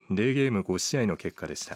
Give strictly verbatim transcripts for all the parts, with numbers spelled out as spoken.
ゼロゲームご試合の結果でした。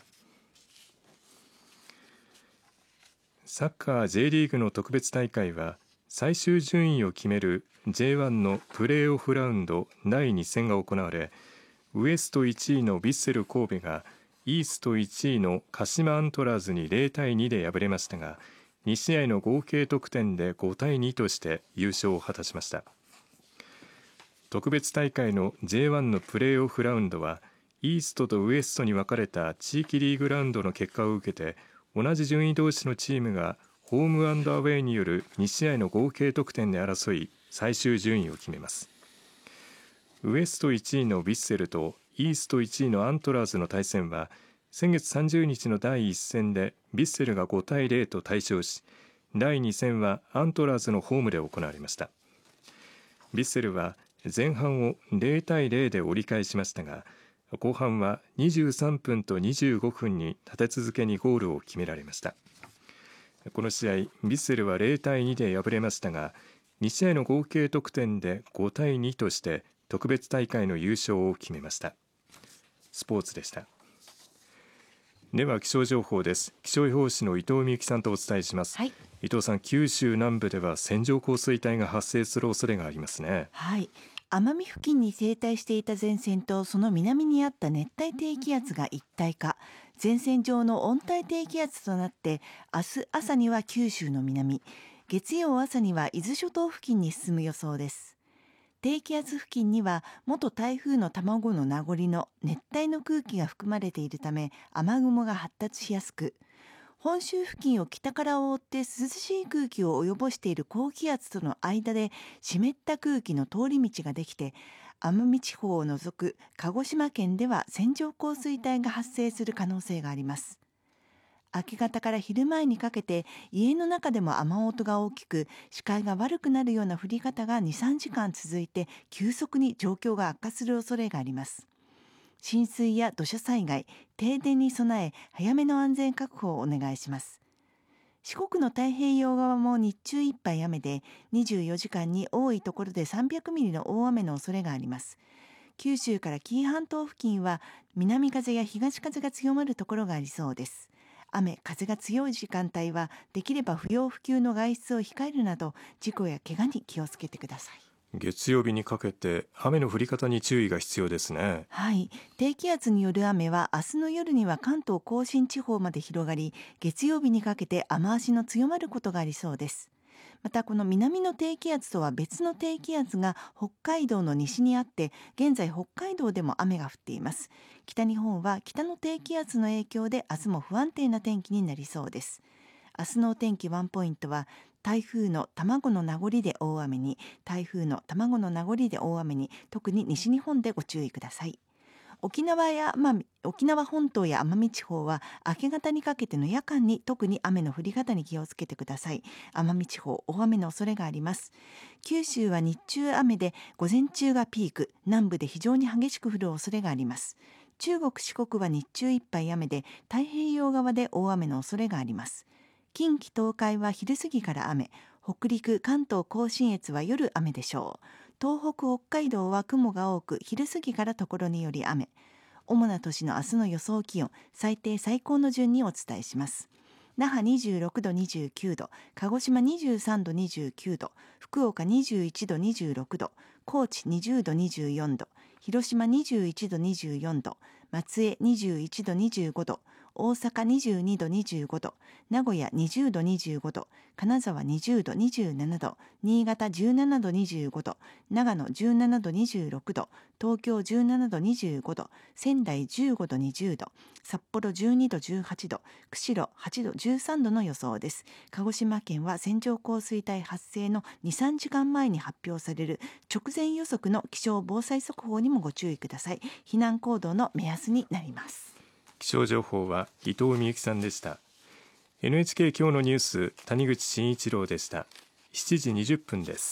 サッカー J リーグの特別大会は最終順位を決める ジェイワン のプレーオフラウンドだいに戦が行われ、ウエストいちいのヴィッセル神戸がイーストいちいの鹿島アントラーズにゼロたいにで敗れましたが、に試合の合計得点でごたいにとして優勝を果たしました。特別大会の ジェイワン のプレーオフラウンドはイーストとウエストに分かれた地域リーグラウンドの結果を受けて、同じ順位同士のチームがホームアンドアウェイによるに試合の合計得点で争い最終順位を決めます。ウエストいちいのヴィッセルとイーストいちいのアントラーズの対戦は先月さんじゅうにちのだいいっ戦でヴィッセルがごたいゼロと大勝し、だいに戦はアントラーズのホームで行われました。ヴィッセルは前半をゼロたいゼロで折り返しましたが、後半はにじゅうさんぷんとにじゅうごふんに立て続けにゴールを決められました。この試合、ヴィッセルはゼロたいにで敗れましたが、に試合の合計得点でごたいにとして特別大会の優勝を決めました。スポーツでした。では気象情報です。気象予報士の伊藤美幸さんとお伝えします、 はい、 伊藤さん、九州南部では線状降水帯が発生する恐れがありますね。 はい、奄美付近に停滞していた前線とその南にあった熱帯低気圧が一体化、前線上の温帯低気圧となって明日朝には九州の南、月曜朝には伊豆諸島付近に進む予想です。低気圧付近には元台風の卵の名残の熱帯の空気が含まれているため、雨雲が発達しやすく、本州付近を北から覆って涼しい空気を及ぼしている高気圧との間で湿った空気の通り道ができて、奄美地方を除く鹿児島県では線状降水帯が発生する可能性があります。明け方から昼前にかけて家の中でも雨音が大きく、視界が悪くなるような降り方が にさんじかん続いて急速に状況が悪化する恐れがあります。浸水や土砂災害、停電に備え早めの安全確保をお願いします。四国の太平洋側も日中いっぱい雨で、にじゅうよじかんに多いところでさんびゃくミリの大雨の恐れがあります。九州から紀伊半島付近は南風や東風が強まるところがありそうです。雨、風が強い時間帯はできれば不要不急の外出を控えるなど、事故や怪我に気をつけてください。 月曜日にかけて雨の降り方に注意が必要ですね。 はい、低気圧による雨は明日の夜には関東甲信地方まで広がり、月曜日にかけて雨足の強まることがありそうです。またこの南の低気圧とは別の低気圧が北海道の西にあって、現在北海道でも雨が降っています。北日本は北の低気圧の影響で明日も不安定な天気になりそうです。明日のお天気ワンポイントは、台風の卵の名残で大雨に、台風の卵の名残で大雨に、特に西日本でご注意ください。沖縄や、まあ、沖縄本島や奄美地方は明け方にかけての夜間に特に雨の降り方に気をつけてください。奄美地方、大雨の恐れがあります。九州は日中雨で午前中がピーク、南部で非常に激しく降る恐れがあります。中国四国は日中いっぱい雨で、太平洋側で大雨の恐れがあります。近畿東海は昼過ぎから雨、北陸関東甲信越は夜雨でしょう。東北北海道は雲が多く、昼過ぎからところにより雨。主な都市の明日の予想気温、最低最高の順にお伝えします。那覇にじゅうろくどにじゅうきゅうど、鹿児島にじゅうさんどにじゅうきゅうど、福岡にじゅういちどにじゅうろくど、高知にじゅうどにじゅうよんど、広島にじゅういちどにじゅうよんど、松江にじゅういちどにじゅうごど、大阪にじゅうにどにじゅうごど、名古屋にじゅうどにじゅうごど、金沢にじゅうどにじゅうななど、新潟じゅうななどにじゅうごど、長野じゅうななどにじゅうろくど、東京じゅうななどにじゅうごど、仙台じゅうごどにじゅうど、札幌じゅうにどじゅうはちど、釧路はちどじゅうさんどの予想です。鹿児島県は線状降水帯発生の にさんじかんまえに発表される直前予測の気象防災速報にもご注意ください。避難行動の目安になります。 気象情報は伊藤美幸さんでした。 エヌエイチケー 今日のニュース、谷口真一郎でした。しちじにじゅっぷんです。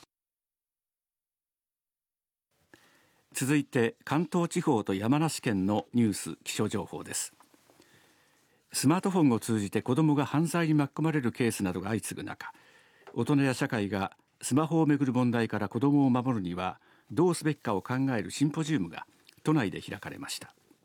続いて関東地方と山梨県のニュース気象情報です。スマートフォンを通じて子どもが犯罪に巻き込まれるケースなどが相次ぐ中、大人や社会がスマホをめぐる問題から子どもを守るにはどうすべきかを考えるシンポジウムが都内で開かれました。